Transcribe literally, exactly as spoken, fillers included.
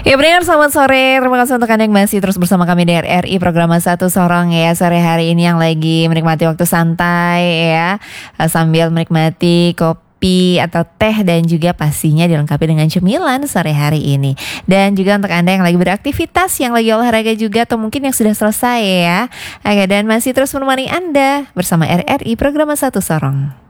Ya benar, selamat sore. Terima kasih untuk Anda yang masih terus bersama kami di R R I Program Satu Sorong ya. Sore hari ini yang lagi menikmati waktu santai ya, sambil menikmati kopi atau teh dan juga pastinya dilengkapi dengan cemilan sore hari ini. Dan juga untuk Anda yang lagi beraktivitas, yang lagi olahraga juga, atau mungkin yang sudah selesai ya. Oke, dan masih terus menemani Anda bersama R R I Program Satu Sorong.